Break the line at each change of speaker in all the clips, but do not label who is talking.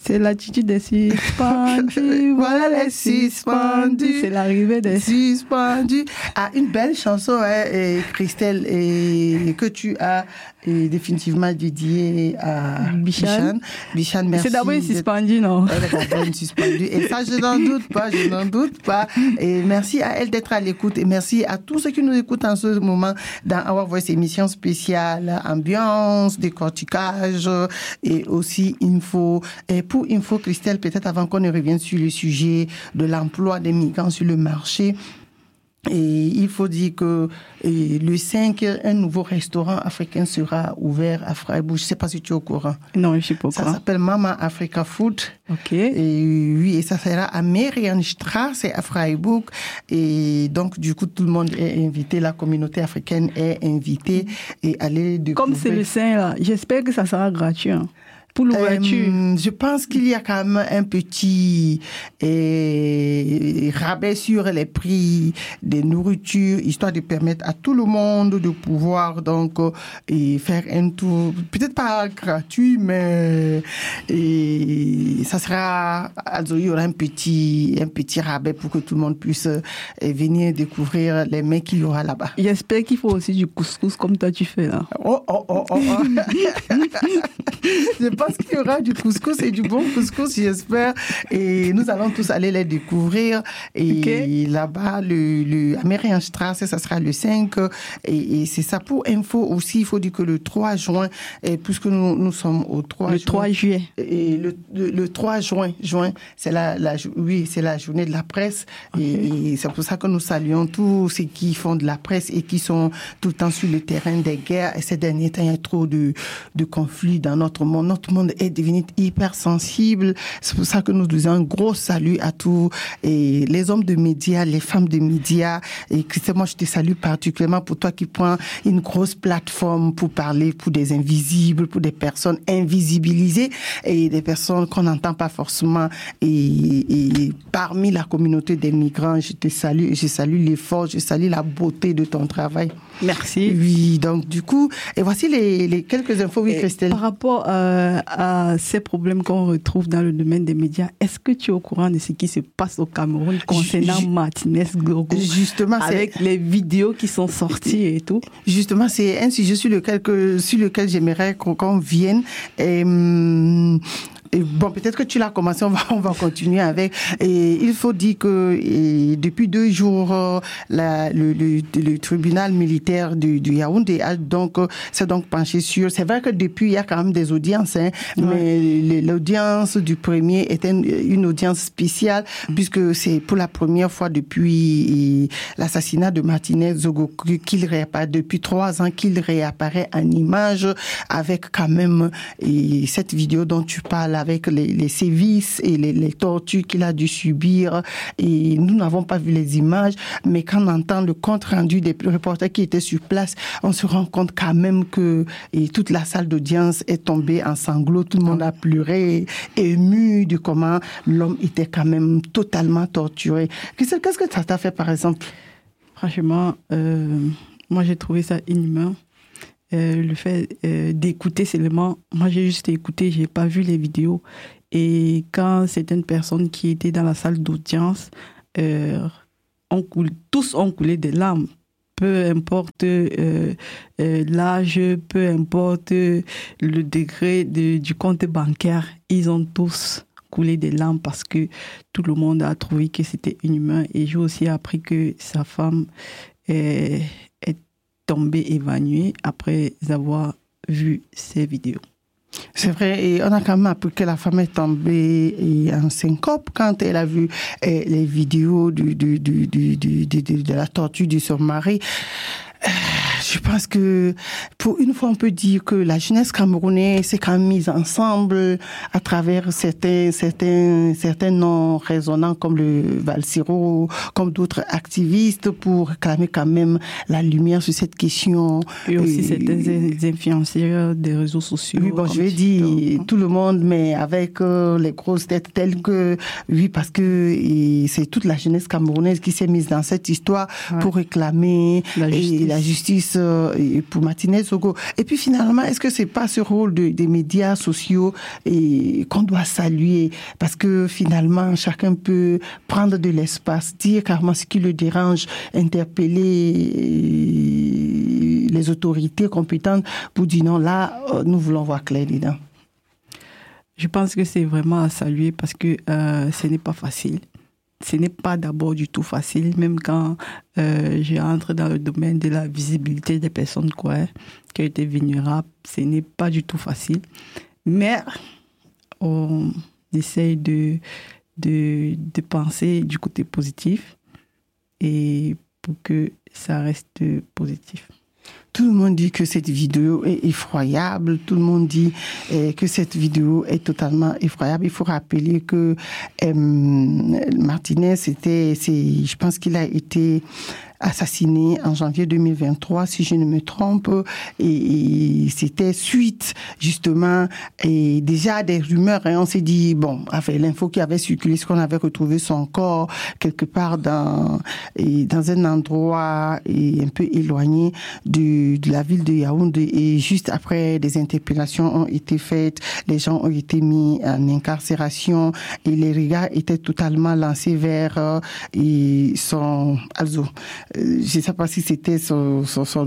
C'est l'attitude des suspendus.
Voilà les suspendus.
C'est l'arrivée des
suspendus. Ah, une belle chanson, et Christelle, et que tu as définitivement dédiée à Bichan. Bichan, merci.
C'est d'abord une suspendue, non?
Elle est d'abord une suspendue. Et ça, je n'en doute pas. Et merci à elle d'être à l'écoute. Et merci à tous ceux qui nous écoutent en ce moment dans Our Voice, émission spéciale, ambiance, décortiquage et aussi info. Et pour info, Christelle, peut-être avant qu'on ne revienne sur le sujet de l'emploi des migrants sur le marché, et il faut dire que le 5, un nouveau restaurant africain sera ouvert à Freiburg. Je ne sais pas si tu es au courant.
Non, je ne suis pas au courant.
Ça s'appelle Mama Africa Food.
OK.
Et oui, et ça sera à Marienstraße à Freiburg. Et donc, du coup, tout le monde est invité. La communauté africaine est invitée et aller découvrir.
Comme c'est le 5, là, j'espère que ça sera gratuit. Hein. Pour l'ouverture.
Je pense qu'il y a quand même un petit rabais sur les prix des nourritures, histoire de permettre à tout le monde de pouvoir donc faire un tour, peut-être pas gratuit, mais ça sera, il y aura un petit rabais pour que tout le monde puisse venir découvrir les mets qu'il y aura là-bas.
J'espère qu'il faut aussi du couscous comme toi tu fais là.
Oh. Je pense qu'il y aura du couscous et du bon couscous, j'espère. Et nous allons tous aller les découvrir. Et là-bas, le Marienstraße, ça sera le 5. Et c'est ça. Pour info aussi, il faut dire que le 3 juin, puisque nous sommes au 3
le 3 juillet.
Et le 3 juin, c'est c'est la journée de la presse. Okay. Et c'est pour ça que nous saluons tous ceux qui font de la presse et qui sont tout le temps sur le terrain des guerres. Et ces derniers temps, il y a trop de conflits dans notre monde. Notre monde est devenu hyper sensible. C'est pour ça que nous disons un gros salut à tous et les hommes de médias, les femmes de médias. Et Christelle, moi, je te salue particulièrement pour toi qui prends une grosse plateforme pour parler pour des invisibles, pour des personnes invisibilisées et des personnes qu'on n'entend pas forcément. Et parmi la communauté des migrants, je te salue, je salue l'effort, je salue la beauté de ton travail.
Merci.
Oui, donc du coup, et voici les quelques infos, oui, Christelle.
Par rapport à ces problèmes qu'on retrouve dans le domaine des médias, est-ce que tu es au courant de ce qui se passe au Cameroun concernant Martinez Gogo? Justement, avec les vidéos qui sont sorties et tout.
Justement, c'est un sujet sur lequel j'aimerais qu'on vienne. Et bon, peut-être que tu l'as commencé, on va continuer avec. Et il faut dire que depuis 2 jours, le tribunal militaire du Yaoundé s'est donc penché sur. C'est vrai que depuis il y a quand même des audiences, mais l'audience du premier était une audience spéciale puisque c'est pour la première fois depuis l'assassinat de Martinez Zogo qu'il réapparaît depuis 3 ans qu'il réapparaît en image avec quand même cette vidéo dont tu parles avec les sévices et les tortures qu'il a dû subir. Et nous n'avons pas vu les images, mais quand on entend le compte rendu des reporters qui étaient sur place, on se rend compte quand même que toute la salle d'audience est tombée en sanglots. Tout le monde a pleuré, ému de comment l'homme était quand même totalement torturé. Qu'est-ce que ça t'a fait, par exemple?
Franchement, moi j'ai trouvé ça inhumain. Le fait d'écouter seulement, moi j'ai juste écouté, j'ai pas vu les vidéos. Et quand certaines personnes qui étaient dans la salle d'audience, tous ont coulé des larmes. Peu importe l'âge, peu importe le degré du compte bancaire, ils ont tous coulé des larmes parce que tout le monde a trouvé que c'était inhumain. Et j'ai aussi appris que sa femme est tombée évanouie après avoir vu ces vidéos.
C'est vrai, et on a quand même appris que la femme est tombée en syncope quand elle a vu les vidéos de la torture de son mari. Je pense que pour une fois, on peut dire que la jeunesse camerounaise s'est quand même mise ensemble à travers certains noms résonnants comme le Valsiro, comme d'autres activistes pour réclamer quand même la lumière sur cette question.
Et aussi certains influenceurs des réseaux sociaux.
Oui, bon, je vais dire tout le monde, mais avec les grosses têtes telles que, oui, parce que c'est toute la jeunesse camerounaise qui s'est mise dans cette histoire pour réclamer la justice et pour Martinez Zogo. Et puis finalement, est-ce que c'est pas ce rôle des médias sociaux qu'on doit saluer? Parce que finalement, chacun peut prendre de l'espace, dire carrément ce qui le dérange, interpeller les autorités compétentes pour dire non, là, nous voulons voir clair dedans.
Je pense que c'est vraiment à saluer parce que ce n'est pas facile. Ce n'est pas d'abord du tout facile, même quand j'entre dans le domaine de la visibilité des personnes qui ont été vulnérables, ce n'est pas du tout facile. Mais on essaye de penser du côté positif et pour que ça reste positif.
Tout le monde dit que cette vidéo est effroyable. Tout le monde dit que cette vidéo est totalement effroyable. Il faut rappeler que Martinez, je pense qu'il a été assassiné en janvier 2023, si je ne me trompe, et c'était suite justement et déjà des rumeurs. Et on s'est dit bon, avec l'info qui avait circulé, ce qu'on avait retrouvé son corps quelque part dans un endroit un peu éloigné de la ville de Yaoundé. Et juste après, des interpellations ont été faites, les gens ont été mis en incarcération et les regards étaient totalement lancés vers son je ne sais pas si c'était je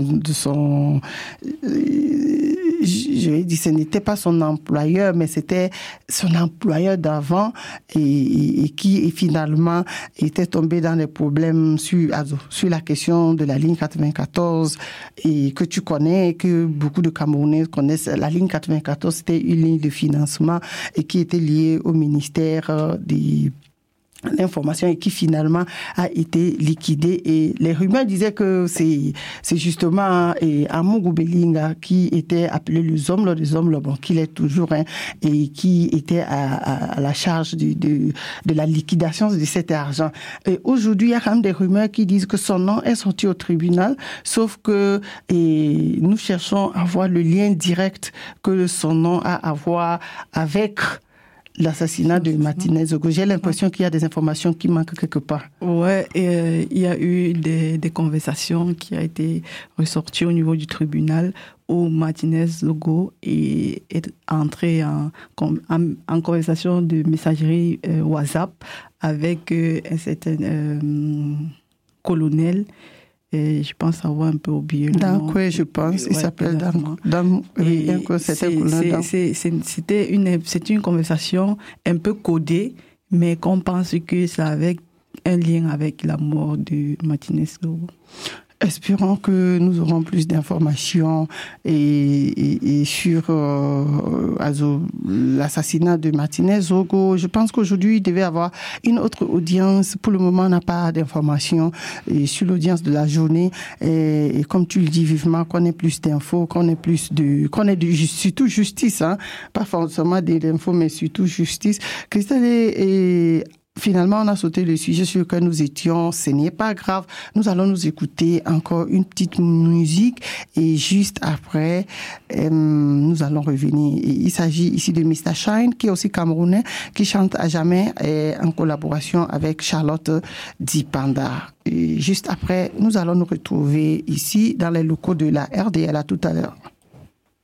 vais dire, ce n'était pas son employeur, mais c'était son employeur d'avant et qui finalement était tombé dans les problèmes sur la question de la ligne 94 et que tu connais, que beaucoup de Camerounais connaissent. La ligne 94, c'était une ligne de financement et qui était liée au ministère des l'information et qui finalement a été liquidée. Et les rumeurs disaient que c'est justement Amougou Belinga qui était appelé le Zomlo, bon, qu'il est toujours, et qui était à la charge de la liquidation de cet argent. Et aujourd'hui, il y a quand même des rumeurs qui disent que son nom est sorti au tribunal, sauf que nous cherchons à voir le lien direct que son nom a à voir avec l'assassinat de Martinez Zogo. J'ai l'impression qu'il y a des informations qui manquent quelque part.
Ouais, il y a eu des conversations qui ont été ressorties au niveau du tribunal où Martinez Zogo est entré en conversation de messagerie WhatsApp avec un certain colonel. Et je pense avoir un peu oublié le nom.
Quoi, je pense. Il s'appelle
c'était une conversation un peu codée, mais qu'on pense que ça avait un lien avec la mort de Martinez Zogo.
Espérons que nous aurons plus d'informations et sur l'assassinat de Martinez Zogo. Je pense qu'aujourd'hui, il devait y avoir une autre audience. Pour le moment, on n'a pas d'informations sur l'audience de la journée. Et comme tu le dis vivement, qu'on ait plus d'infos, qu'on ait surtout justice, hein. Pas forcément des infos, mais surtout justice. Christelle finalement, on a sauté le sujet sur lequel nous étions. Ce n'est pas grave. Nous allons nous écouter encore une petite musique et juste après, nous allons revenir. Et il s'agit ici de Mr. Shine, qui est aussi camerounais, qui chante à jamais en collaboration avec Charlotte Dipanda. Et juste après, nous allons nous retrouver ici dans les locaux de la RDL. À tout à l'heure.